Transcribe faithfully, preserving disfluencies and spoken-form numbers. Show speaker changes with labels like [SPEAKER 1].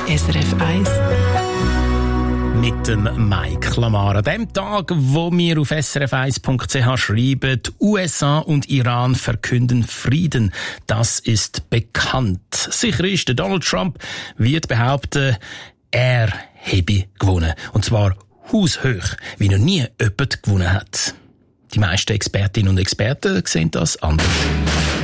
[SPEAKER 1] S R F eins.
[SPEAKER 2] Mit dem Mike Lamar. An dem Tag, wo wir auf s r f eins punkt c h schreiben, die U S A und Iran verkünden Frieden. Das ist bekannt. Sicher ist, der Donald Trump wird behaupten, er habe gewonnen. Und zwar haushoch, wie noch nie jemand gewonnen hat. Die meisten Expertinnen und Experten sehen das anders.